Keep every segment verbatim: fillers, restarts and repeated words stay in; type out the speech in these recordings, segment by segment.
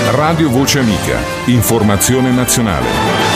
Radio Voce Amica. Informazione nazionale.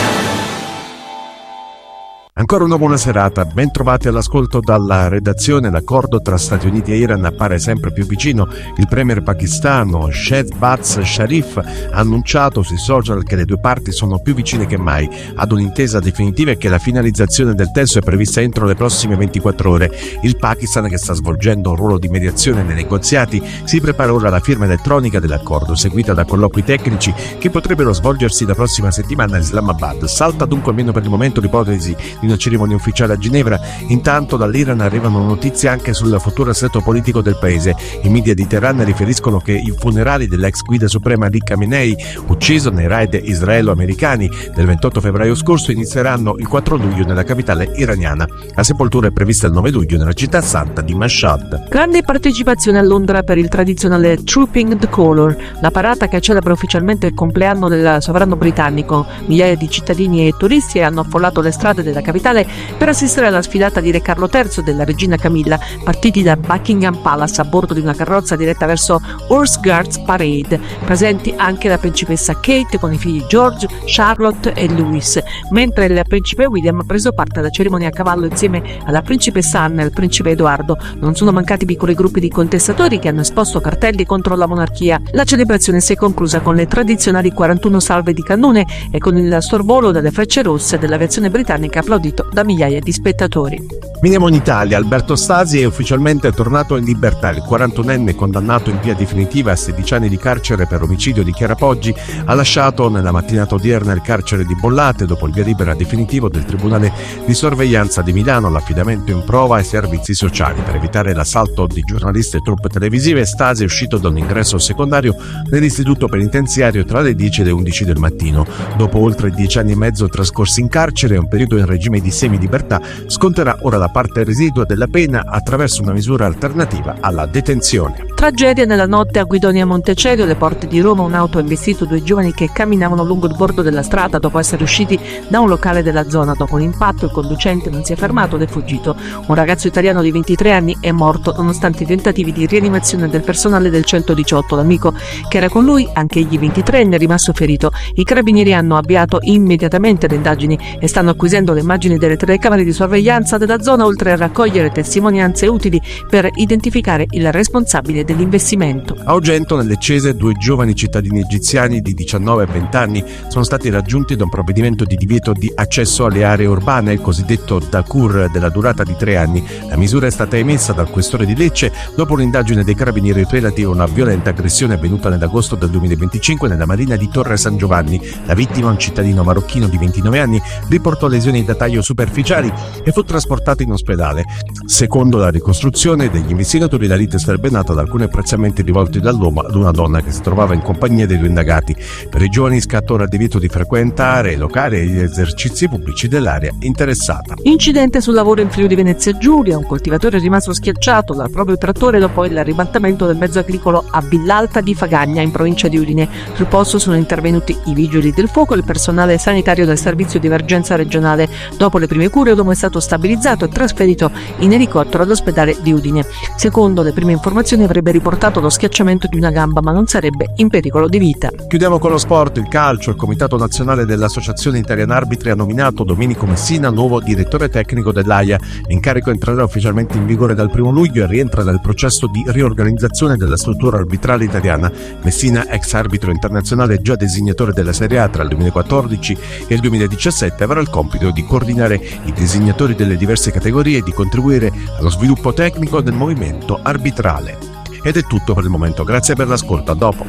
Ancora una buona serata, ben trovati all'ascolto dalla redazione. L'accordo tra Stati Uniti e Iran appare sempre più vicino. Il premier pakistano Shehbaz Sharif ha annunciato sui social che le due parti sono più vicine che mai ad un'intesa definitiva e che la finalizzazione del testo è prevista entro le prossime ventiquattro ore. Il Pakistan, che sta svolgendo un ruolo di mediazione nei negoziati, si prepara ora alla firma elettronica dell'accordo, seguita da colloqui tecnici che potrebbero svolgersi la prossima settimana a Islamabad. Salta dunque almeno per il momento l'ipotesi di una cerimonia ufficiale a Ginevra. Intanto dall'Iran arrivano notizie anche sul futuro assetto politico del paese. I media di Teheran riferiscono che i funerali dell'ex guida suprema Ali Khamenei, ucciso nei raid israelo-americani del ventotto febbraio scorso, inizieranno il quattro luglio nella capitale iraniana. La sepoltura è prevista il nove luglio nella città santa di Mashhad. Grande partecipazione a Londra per il tradizionale Trooping the Colour, la parata che celebra ufficialmente il compleanno del sovrano britannico. Migliaia di cittadini e turisti hanno affollato le strade della capitale per assistere alla sfilata di Re Carlo terzo e della regina Camilla, partiti da Buckingham Palace a bordo di una carrozza diretta verso Horse Guards Parade. Presenti anche la principessa Kate con i figli George, Charlotte e Louis, mentre il principe William ha preso parte alla cerimonia a cavallo insieme alla principessa Anna e al principe Edoardo. Non sono mancati piccoli gruppi di contestatori che hanno esposto cartelli contro la monarchia. La celebrazione si è conclusa con le tradizionali quarantuno salve di cannone e con il sorvolo delle frecce rosse dell'aviazione britannica applaudito da migliaia di spettatori. Veniamo in Italia. Alberto Stasi è ufficialmente tornato in libertà. Il quarantunenne, condannato in via definitiva a sedici anni di carcere per omicidio di Chiara Poggi, ha lasciato nella mattinata odierna il carcere di Bollate dopo il via libera definitivo del Tribunale di Sorveglianza di Milano, l'affidamento in prova ai servizi sociali. Per evitare l'assalto di giornalisti e truppe televisive, Stasi è uscito da un ingresso secondario nell'istituto penitenziario tra le dieci e le undici del mattino. Dopo oltre dieci anni e mezzo trascorsi in carcere e un periodo in regime di semilibertà, sconterà ora la parte residua della pena attraverso una misura alternativa alla detenzione. Tragedia nella notte a Guidonia Montecelio, alle porte di Roma. Un'auto ha investito due giovani che camminavano lungo il bordo della strada dopo essere usciti da un locale della zona. Dopo l'impatto il conducente non si è fermato ed è fuggito. Un ragazzo italiano di ventitré anni è morto nonostante i tentativi di rianimazione del personale del centodiciotto. L'amico che era con lui, anche egli ventitreenne, è rimasto ferito. I carabinieri hanno avviato immediatamente le indagini e stanno acquisendo le immagini delle telecamere di sorveglianza della zona, oltre a raccogliere testimonianze utili per identificare il responsabile dell'investimento. A Ogento, nel Leccese, due giovani cittadini egiziani di diciannove e venti anni sono stati raggiunti da un provvedimento di divieto di accesso alle aree urbane, il cosiddetto Dakur, della durata di tre anni. La misura è stata emessa dal questore di Lecce dopo un'indagine dei carabinieri relativa a una violenta aggressione avvenuta nell'agosto del duemilaventicinque nella marina di Torre San Giovanni. La vittima, un cittadino marocchino di ventinove anni, riportò lesioni da taglio superficiali e fu trasportato in ospedale. Secondo la ricostruzione degli investigatori, la lite sarebbe nata da alcuni apprezzamenti rivolti dall'uomo ad una donna che si trovava in compagnia dei due indagati. Per i giovani scatta ora il divieto di frequentare locali e gli esercizi pubblici dell'area interessata. Incidente sul lavoro in Friuli Venezia Giulia. Un coltivatore è rimasto schiacciato dal proprio trattore dopo il ribaltamento del mezzo agricolo a Villalta di Fagagna, in provincia di Udine. Sul posto sono intervenuti i vigili del fuoco e il personale sanitario del servizio di emergenza regionale. Dopo le prime cure, l'uomo è stato stabilizzato e trasferito in elicottero all'ospedale di Udine. Secondo le prime informazioni avrebbe riportato lo schiacciamento di una gamba, ma non sarebbe in pericolo di vita. Chiudiamo con lo sport, il calcio. Il Comitato Nazionale dell'Associazione Italiana Arbitri ha nominato Domenico Messina nuovo direttore tecnico dell'A I A. L'incarico entrerà ufficialmente in vigore dal primo luglio e rientra nel processo di riorganizzazione della struttura arbitrale italiana. Messina, ex arbitro internazionale e già designatore della Serie A tra il duemilaquattordici e il duemiladiciassette, avrà il compito di coordinare i designatori delle diverse categorie e di contribuire allo sviluppo tecnico del movimento arbitrale. Ed è tutto per il momento, grazie per l'ascolto, a dopo.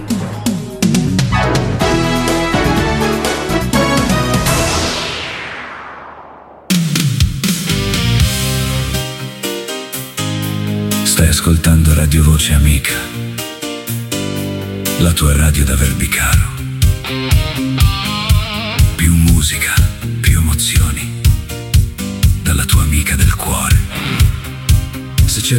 Stai ascoltando Radio Voce Amica, la tua radio da Verbicaro. Più musica, più emozioni, dalla tua amica del cuore.